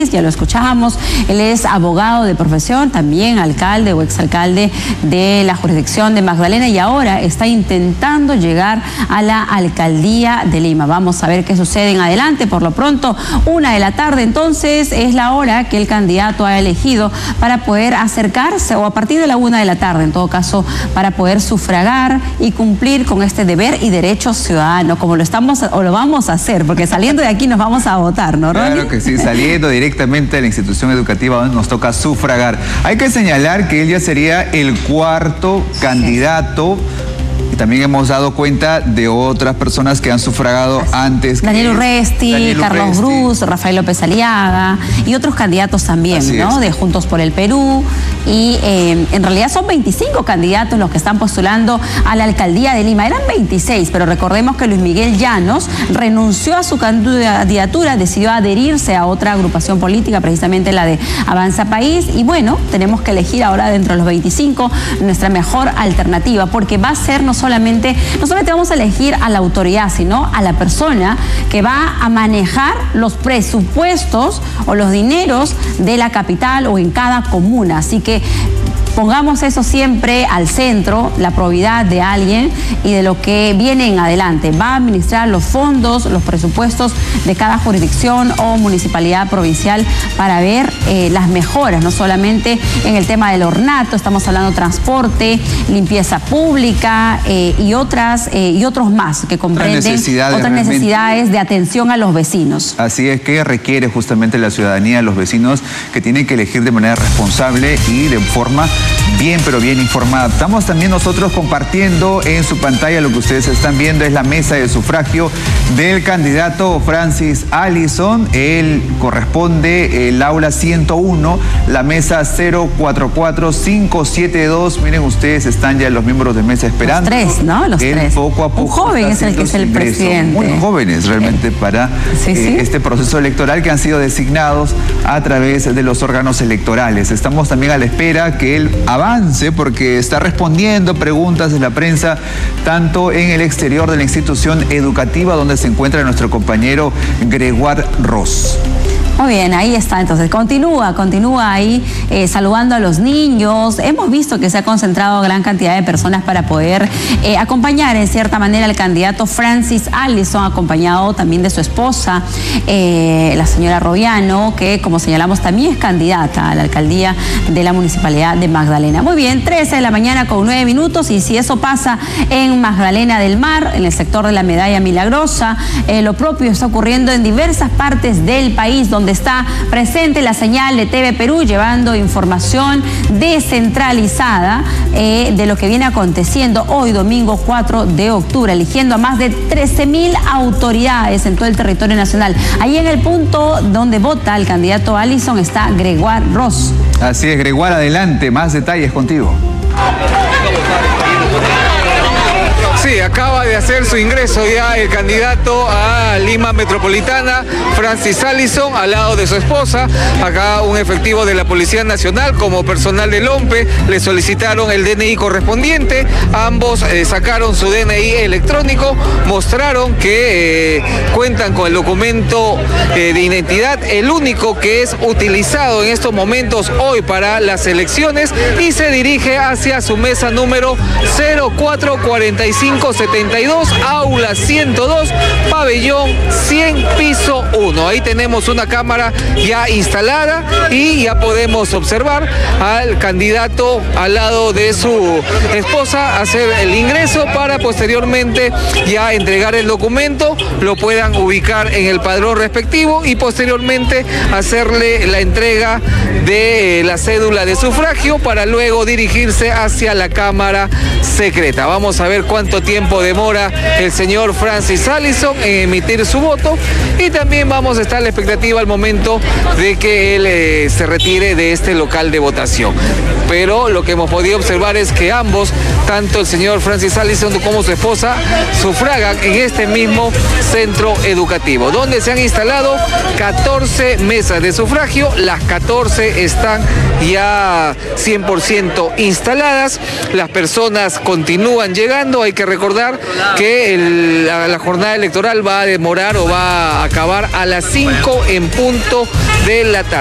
Ya lo escuchábamos, él es abogado de profesión, también alcalde o exalcalde de la jurisdicción de Magdalena y ahora está intentando llegar a la alcaldía de Lima. Vamos a ver qué sucede en adelante. Por lo pronto, 1 de la tarde entonces es la hora que el candidato ha elegido para poder acercarse, o a partir de la 1 de la tarde en todo caso, para poder sufragar y cumplir con este deber y derecho ciudadano, como lo estamos o lo vamos a hacer, porque saliendo de aquí nos vamos a votar, ¿no, Ronnie? Claro que sí, saliendo directamente de la institución educativa donde nos toca sufragar. Hay que señalar que él ya sería el cuarto candidato. Y también hemos dado cuenta de otras personas que han sufragado antes. Daniel Urresti, Carlos Brus, Rafael López Aliaga y otros candidatos también, ¿no? De Juntos por el Perú. Y en realidad son 25 candidatos los que están postulando a la alcaldía de Lima. Eran 26, pero recordemos que Luis Miguel Llanos renunció a su candidatura, decidió adherirse a otra agrupación política, precisamente la de Avanza País. Y bueno, tenemos que elegir ahora dentro de los 25 nuestra mejor alternativa, porque va a ser no solamente vamos a elegir a la autoridad, sino a la persona que va a manejar los presupuestos o los dineros de la capital o en cada comuna. Así que pongamos eso siempre al centro, la probidad de alguien y de lo que viene en adelante. Va a administrar los fondos, los presupuestos de cada jurisdicción o municipalidad provincial para ver las mejoras, no solamente en el tema del ornato, estamos hablando de transporte, limpieza pública y otros más que comprenden otras necesidades de atención a los vecinos. Así es, que requiere justamente la ciudadanía, los vecinos, que tienen que elegir de manera responsable y de forma pero bien informada. Estamos también nosotros compartiendo en su pantalla, lo que ustedes están viendo es la mesa de sufragio del candidato Francis Allison. Él corresponde el aula 101, la mesa 044572. Miren ustedes, están ya los miembros de mesa esperando. Los tres, ¿no? Los tres. Poco a poco. Un joven es el que es el presidente. Muy jóvenes realmente para este proceso electoral que han sido designados a través de los órganos electorales. Estamos también a la espera que él avance porque está respondiendo preguntas de la prensa tanto en el exterior de la institución educativa donde se encuentra nuestro compañero Gregoire Ross. Muy bien, ahí está. Entonces, continúa ahí saludando a los niños. Hemos visto que se ha concentrado gran cantidad de personas para poder acompañar en cierta manera al candidato Francis Allison, acompañado también de su esposa, la señora Roviano, que como señalamos también es candidata a la alcaldía de la municipalidad de Magdalena. Muy bien, 13 de la mañana con 9 minutos y si eso pasa en Magdalena del Mar, en el sector de la Medalla Milagrosa, lo propio está ocurriendo en diversas partes del país donde está presente la señal de TV Perú llevando información descentralizada de lo que viene aconteciendo hoy domingo 4 de octubre, eligiendo a más de 13.000 autoridades en todo el territorio nacional. Ahí en el punto donde vota el candidato Allison está Gregoire Ross. Así es, Gregoire, adelante, más detalles contigo. Sí, acaba de hacer su ingreso ya el candidato a Lima Metropolitana, Francis Allison, al lado de su esposa. Acá un efectivo de la Policía Nacional como personal del OMPE le solicitaron el DNI correspondiente. Ambos sacaron su DNI electrónico, mostraron que cuentan con el documento de identidad, el único que es utilizado en estos momentos hoy para las elecciones, y se dirige hacia su mesa número 044572, aula 102, pabellón 100, piso 1. Ahí tenemos una cámara ya instalada y ya podemos observar al candidato al lado de su esposa hacer el ingreso para posteriormente ya entregar el documento, lo puedan ubicar en el padrón respectivo y posteriormente hacerle la entrega de la cédula de sufragio para luego dirigirse hacia la Cámara Secreta. Vamos a ver cuánto tiempo demora el señor Francis Allison en emitir su voto y también vamos a estar a la expectativa al momento de que él se retire de este local de votación. Pero lo que hemos podido observar es que ambos, tanto el señor Francis Allison como su esposa, sufragan en este mismo centro educativo, donde se han instalado 14 mesas de sufragio. Las 14 están ya 100% instaladas. Las personas continúan llegando. Hay que recordar recordar que la jornada electoral va a demorar o va a acabar a las 5 en punto de la tarde.